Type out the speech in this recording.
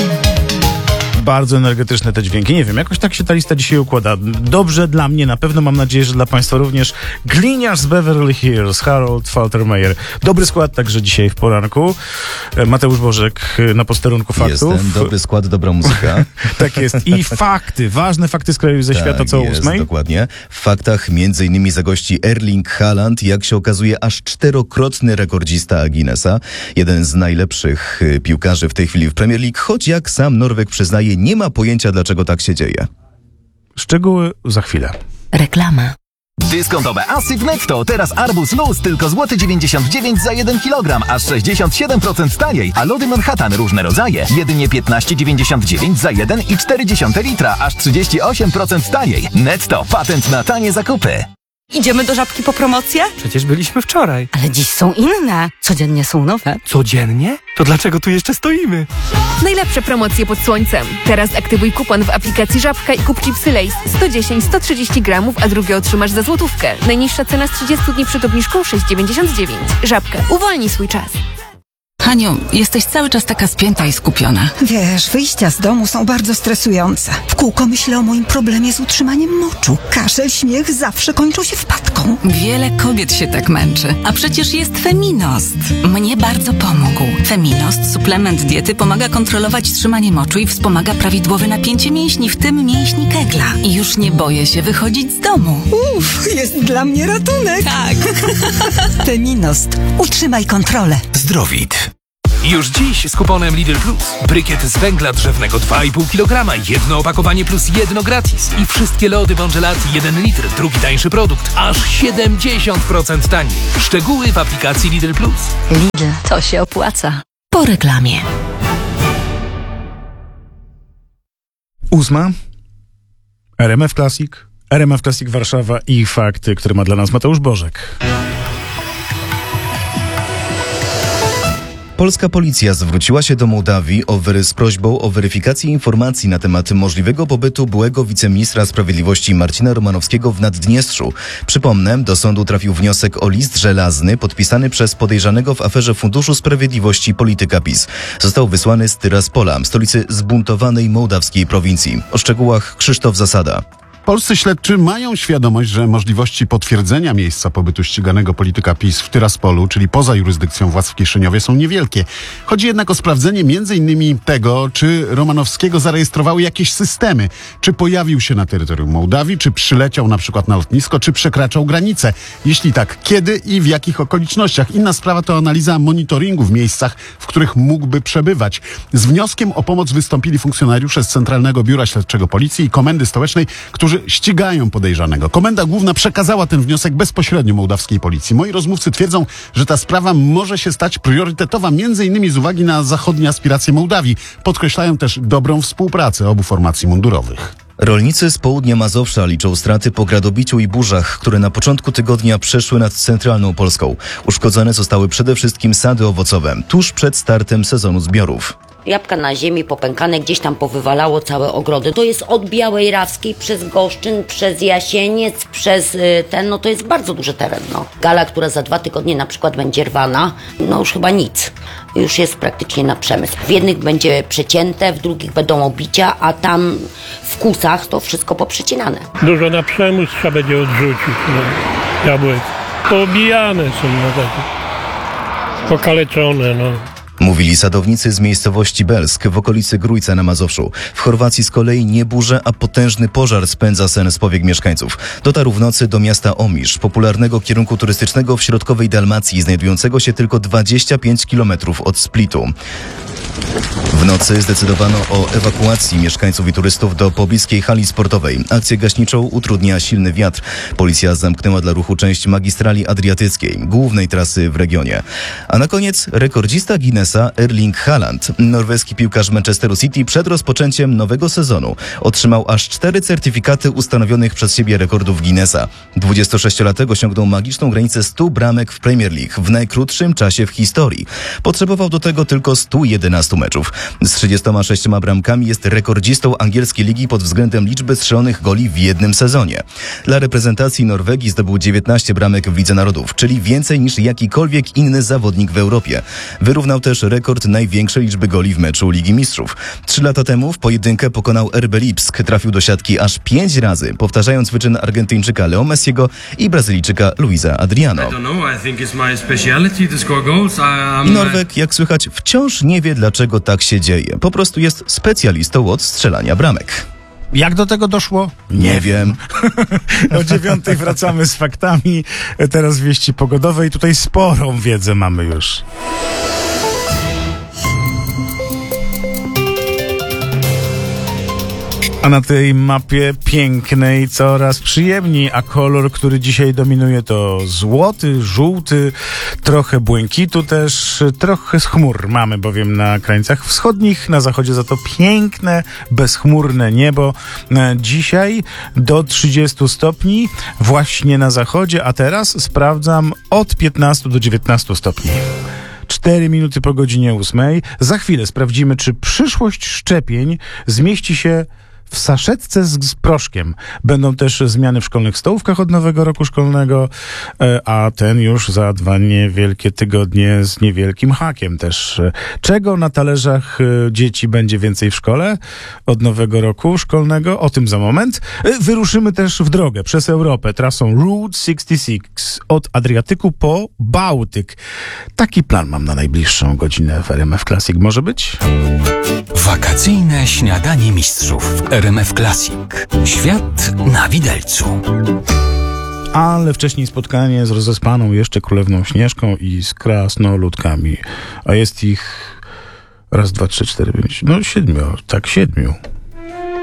Bardzo energetyczne te dźwięki. Nie wiem, jakoś tak się ta lista dzisiaj układa. Dobrze dla mnie, na pewno mam nadzieję, że dla Państwa również. Gliniarz z Beverly Hills, Harold Faltermeyer. Dobry skład także dzisiaj w poranku. Mateusz Bożek na posterunku faktów. Jestem, dobry skład, dobra muzyka. Tak jest. I fakty, ważne fakty z kraju i ze świata co o 8:00. Dokładnie. W faktach m.in. zagości Erling Haaland, jak się okazuje aż 4-krotny rekordzista Guinnessa. Jeden z najlepszych piłkarzy w tej chwili w Premier League, choć jak sam Norweg przyznaje, nie ma pojęcia, dlaczego tak się dzieje. Szczegóły za chwilę. Reklama. Dyskontowe asy w Netto. Teraz arbuz luz tylko złoty 99 za 1 kg, aż 67% taniej. A lody Manhattan różne rodzaje jedynie 15,99 za 1,4 litra, aż 38% taniej. Netto. Patent na tanie zakupy. Idziemy do Żabki po promocję? Przecież byliśmy wczoraj. Ale dziś są inne. Codziennie są nowe. Codziennie? To dlaczego tu jeszcze stoimy? Najlepsze promocje pod słońcem. Teraz aktywuj kupon w aplikacji Żabka i kup chipsy Lay's 110-130 gramów, a drugie otrzymasz za złotówkę. Najniższa cena z 30 dni przed obniżką 6,99. Żabka. Uwolnij swój czas. Haniu, jesteś cały czas taka spięta i skupiona. Wiesz, wyjścia z domu są bardzo stresujące. W kółko myślę o moim problemie z utrzymaniem moczu. Kaszel, śmiech zawsze kończą się wpadką. Wiele kobiet się tak męczy. A przecież jest Feminost. Mnie bardzo pomógł. Feminost, suplement diety, pomaga kontrolować trzymanie moczu i wspomaga prawidłowe napięcie mięśni, w tym mięśni Kegla. I już nie boję się wychodzić z domu. Jest dla mnie ratunek. Tak. Feminost. Utrzymaj kontrolę. Zdrowit. Już dziś z kuponem Lidl Plus. Brykiet z węgla drzewnego 2,5 kg, jedno opakowanie plus jedno gratis. I wszystkie lody Bongelati 1 litr, drugi tańszy produkt, aż 70% taniej. Szczegóły w aplikacji Lidl Plus. Lidl, to się opłaca. Po reklamie. 8:00. RMF Classic. RMF Classic Warszawa i fakty, które ma dla nas Mateusz Bożek. Polska policja zwróciła się do Mołdawii z prośbą o weryfikację informacji na temat możliwego pobytu byłego wiceministra sprawiedliwości Marcina Romanowskiego w Naddniestrzu. Przypomnę, do sądu trafił wniosek o list żelazny podpisany przez podejrzanego w aferze Funduszu Sprawiedliwości polityka PiS. Został wysłany z Tyraspola, stolicy zbuntowanej mołdawskiej prowincji. O szczegółach Krzysztof Zasada. Polscy śledczy mają świadomość, że możliwości potwierdzenia miejsca pobytu ściganego polityka PiS w Tyraspolu, czyli poza jurysdykcją władz w Kiszyniowie, są niewielkie. Chodzi jednak o sprawdzenie m.in. tego, czy Romanowskiego zarejestrowały jakieś systemy, czy pojawił się na terytorium Mołdawii, czy przyleciał na przykład na lotnisko, czy przekraczał granicę. Jeśli tak, kiedy i w jakich okolicznościach. Inna sprawa to analiza monitoringu w miejscach, w których mógłby przebywać. Z wnioskiem o pomoc wystąpili funkcjonariusze z Centralnego Biura Śledczego Policji i Komendy Stołecznej, którzy ścigają podejrzanego. Komenda Główna przekazała ten wniosek bezpośrednio mołdawskiej policji. Moi rozmówcy twierdzą, że ta sprawa może się stać priorytetowa m.in. z uwagi na zachodnie aspiracje Mołdawii. Podkreślają też dobrą współpracę obu formacji mundurowych. Rolnicy z południa Mazowsza liczą straty po gradobiciu i burzach, które na początku tygodnia przeszły nad centralną Polską. Uszkodzone zostały przede wszystkim sady owocowe, tuż przed startem sezonu zbiorów. Jabłka na ziemi, popękane, gdzieś tam powywalało całe ogrody. To jest od Białej Rawskiej, przez Goszczyn, przez Jasieniec, przez no to jest bardzo duży teren, no. Gala, która za 2 tygodnie na przykład będzie rwana, no już chyba nic. Już jest praktycznie na przemysł. W jednych będzie przecięte, w drugich będą obicia, a tam w Kusach to wszystko poprzecinane. Dużo na przemysł trzeba będzie odrzucić, no. Jabłek. Poobijane są, no takie. Pokaleczone, no. Mówili sadownicy z miejscowości Belsk w okolicy Grójca na Mazowszu. W Chorwacji z kolei nie burze, a potężny pożar spędza sen z powiek mieszkańców. Dotarł w nocy do miasta Omisz, popularnego kierunku turystycznego w środkowej Dalmacji, znajdującego się tylko 25 km od Splitu. W nocy zdecydowano o ewakuacji mieszkańców i turystów do pobliskiej hali sportowej. Akcję gaśniczą utrudnia silny wiatr. Policja zamknęła dla ruchu część magistrali adriatyckiej, głównej trasy w regionie. A na koniec rekordzista Guinnessa Erling Haaland. Norweski piłkarz Manchesteru City przed rozpoczęciem nowego sezonu otrzymał aż 4 certyfikaty ustanowionych przez siebie rekordów Guinnessa. 26-latek osiągnął magiczną granicę 100 bramek w Premier League w najkrótszym czasie w historii. Potrzebował do tego tylko 111 meczów. Z 36 bramkami jest rekordzistą angielskiej ligi pod względem liczby strzelonych goli w jednym sezonie. Dla reprezentacji Norwegii zdobył 19 bramek w Lidze Narodów, czyli więcej niż jakikolwiek inny zawodnik w Europie. Wyrównał też też rekord największej liczby goli w meczu Ligi Mistrzów. 3 lata temu w pojedynkę pokonał RB Lipsk. Trafił do siatki aż 5 razy, powtarzając wyczyn Argentyńczyka Leo Messiego i Brazylijczyka Luisa Adriano. I Norweg, jak słychać, wciąż nie wie, dlaczego tak się dzieje. Po prostu jest specjalistą od strzelania bramek. Jak do tego doszło? Nie wiem. O 9:00 wracamy z faktami. Teraz wieści pogodowe i tutaj sporą wiedzę mamy już. A na tej mapie pięknej coraz przyjemniej, a kolor, który dzisiaj dominuje, to złoty, żółty, trochę błękitu też, trochę z chmur mamy bowiem na krańcach wschodnich, na zachodzie za to piękne, bezchmurne niebo. Dzisiaj do 30 stopni właśnie na zachodzie, a teraz sprawdzam od 15 do 19 stopni. 4 minuty po godzinie 8:00. Za chwilę sprawdzimy, czy przyszłość szczepień zmieści się w saszetce z proszkiem. Będą też zmiany w szkolnych stołówkach od nowego roku szkolnego, a ten już za 2 niewielkie tygodnie z niewielkim hakiem też. Czego na talerzach dzieci będzie więcej w szkole od nowego roku szkolnego? O tym za moment. Wyruszymy też w drogę przez Europę trasą Route 66 od Adriatyku po Bałtyk. Taki plan mam na najbliższą godzinę w RMF Classic. Może być? Wakacyjne śniadanie mistrzów w RMF Classic. Świat na widelcu. Ale wcześniej spotkanie z rozespaną jeszcze królewną Śnieżką i z krasnoludkami. A jest ich 1, 2, 3, 4, 5, 7. Tak, 7.